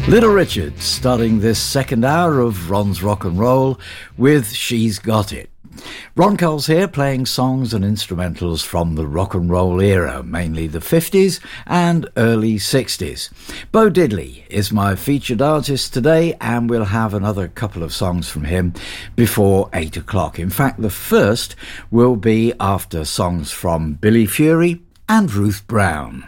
Little Richard starting this second hour of Ron's Rock and Roll with She's Got It. Ron Coles here, playing songs and instrumentals from the rock and roll era, mainly the 50s and early 60s. Bo Diddley is my featured artist today, and we'll have another couple of songs from him before 8 o'clock. In fact, the first will be after songs from Billy Fury and Ruth Brown.